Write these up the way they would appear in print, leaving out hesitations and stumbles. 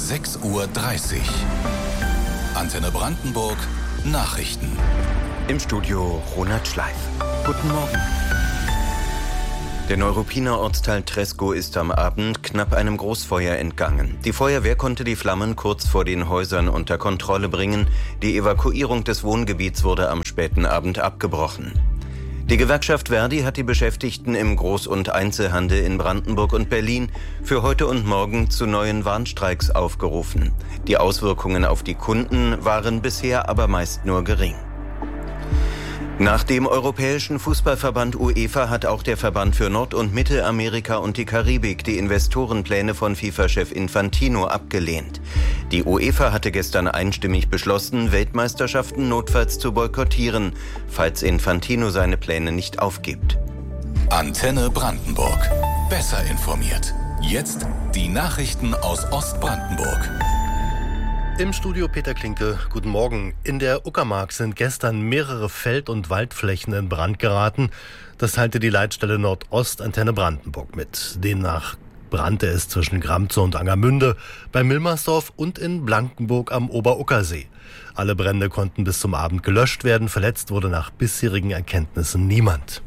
6:30 Uhr. Antenne Brandenburg Nachrichten. Im Studio Ronald Schleif. Guten Morgen. Der Neuruppiner Ortsteil Treskow ist am Abend knapp einem Großfeuer entgangen. Die Feuerwehr konnte die Flammen kurz vor den Häusern unter Kontrolle bringen. Die Evakuierung des Wohngebiets wurde am späten Abend abgebrochen. Die Gewerkschaft Verdi hat die Beschäftigten im Groß- und Einzelhandel in Brandenburg und Berlin für heute und morgen zu neuen Warnstreiks aufgerufen. Die Auswirkungen auf die Kunden waren bisher aber meist nur gering. Nach dem Europäischen Fußballverband UEFA hat auch der Verband für Nord- und Mittelamerika und die Karibik die Investorenpläne von FIFA-Chef Infantino abgelehnt. Die UEFA hatte gestern einstimmig beschlossen, Weltmeisterschaften notfalls zu boykottieren, falls Infantino seine Pläne nicht aufgibt. Antenne Brandenburg. Besser informiert. Jetzt die Nachrichten aus Ostbrandenburg. Im Studio Peter Klinke, guten Morgen. In der Uckermark sind gestern mehrere Feld- und Waldflächen in Brand geraten. Das teilte die Leitstelle Nordost Antenne Brandenburg mit. Demnach brannte es zwischen Gramzow und Angermünde, bei Milmersdorf und in Blankenburg am Oberuckersee. Alle Brände konnten bis zum Abend gelöscht werden. Verletzt wurde nach bisherigen Erkenntnissen niemand.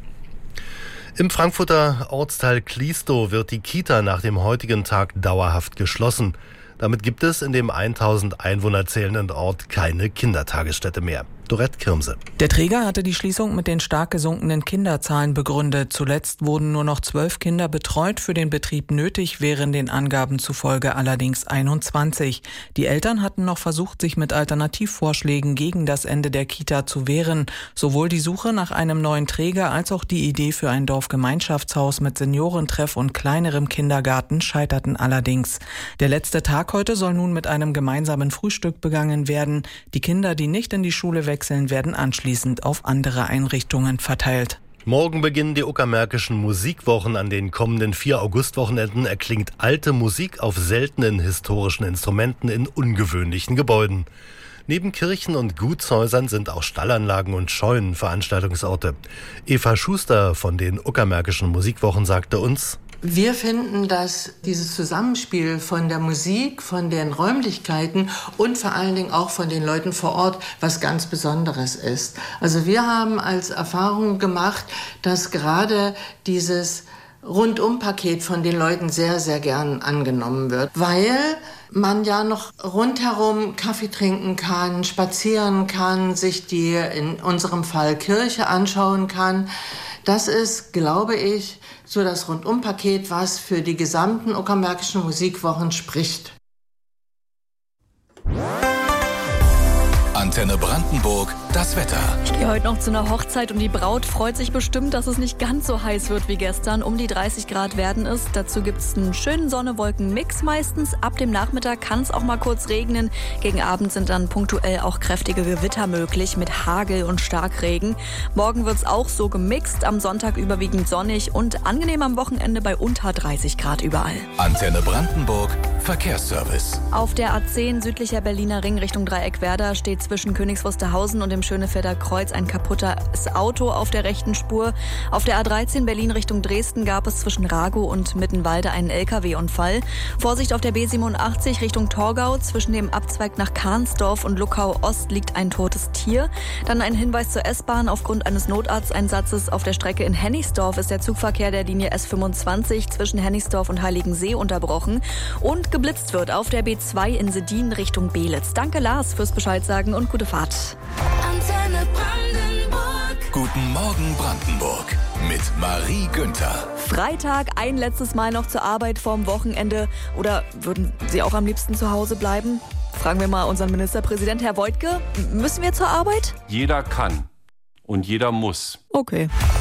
Im Frankfurter Ortsteil Kliestow wird die Kita nach dem heutigen Tag dauerhaft geschlossen. Damit gibt es in dem 1000 Einwohner zählenden Ort keine Kindertagesstätte mehr. Dorette Kirmse. Der Träger hatte die Schließung mit den stark gesunkenen Kinderzahlen begründet. Zuletzt wurden nur noch 12 Kinder betreut, für den Betrieb nötig wären den Angaben zufolge allerdings 21. Die Eltern hatten noch versucht, sich mit Alternativvorschlägen gegen das Ende der Kita zu wehren. Sowohl die Suche nach einem neuen Träger als auch die Idee für ein Dorfgemeinschaftshaus mit Seniorentreff und kleinerem Kindergarten scheiterten allerdings. Der letzte Tag heute soll nun mit einem gemeinsamen Frühstück begangen werden. Die Kinder, die nicht in die Schule wechseln, werden anschließend auf andere Einrichtungen verteilt. Morgen beginnen die uckermärkischen Musikwochen. An den kommenden 4 Augustwochenenden erklingt alte Musik auf seltenen historischen Instrumenten in ungewöhnlichen Gebäuden. Neben Kirchen und Gutshäusern sind auch Stallanlagen und Scheunen Veranstaltungsorte. Eva Schuster von den uckermärkischen Musikwochen sagte uns: Wir finden, dass dieses Zusammenspiel von der Musik, von den Räumlichkeiten und vor allen Dingen auch von den Leuten vor Ort was ganz Besonderes ist. Also wir haben als Erfahrung gemacht, dass gerade dieses Rundumpaket von den Leuten sehr, sehr gern angenommen wird, weil man ja noch rundherum Kaffee trinken kann, spazieren kann, sich die, in unserem Fall Kirche anschauen kann. Das ist, glaube ich, so das Rundumpaket, was für die gesamten uckermärkischen Musikwochen spricht. Antenne Brandenburg, das Wetter. Ich gehe heute noch zu einer Hochzeit und die Braut freut sich bestimmt, dass es nicht ganz so heiß wird wie gestern. Um die 30 Grad werden es. Dazu gibt es einen schönen Sonne-Wolken-Mix meistens. Ab dem Nachmittag kann es auch mal kurz regnen. Gegen Abend sind dann punktuell auch kräftige Gewitter möglich mit Hagel und Starkregen. Morgen wird es auch so gemixt. Am Sonntag überwiegend sonnig und angenehm am Wochenende bei unter 30 Grad überall. Antenne Brandenburg, Verkehrsservice. Auf der A10 südlicher Berliner Ring Richtung Dreieckwerder steht zwischen Königs Wusterhausen und dem Schönefelder Kreuz ein kaputtes Auto auf der rechten Spur. Auf der A13 Berlin Richtung Dresden gab es zwischen Ragow und Mittenwalde einen LKW-Unfall. Vorsicht auf der B87 Richtung Torgau. Zwischen dem Abzweig nach Kahnsdorf und Luckau Ost liegt ein totes Tier. Dann ein Hinweis zur S-Bahn. Aufgrund eines Notarzteinsatzes auf der Strecke in Hennigsdorf ist der Zugverkehr der Linie S25 zwischen Hennigsdorf und Heiligensee unterbrochen. Und geblitzt wird auf der B2 in Sedin Richtung Belitz. Danke Lars fürs Bescheid sagen und gute Fahrt. Antenne Brandenburg. Guten Morgen Brandenburg mit Marie Günther. Freitag, ein letztes Mal noch zur Arbeit vorm Wochenende. Oder würden Sie auch am liebsten zu Hause bleiben? Fragen wir mal unseren Ministerpräsident, Herr Woidke. Müssen wir zur Arbeit? Jeder kann und jeder muss. Okay.